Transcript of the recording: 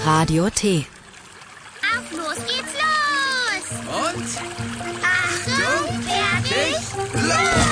Radio T. Auf los geht's los! Und? Achtung, fertig, Los!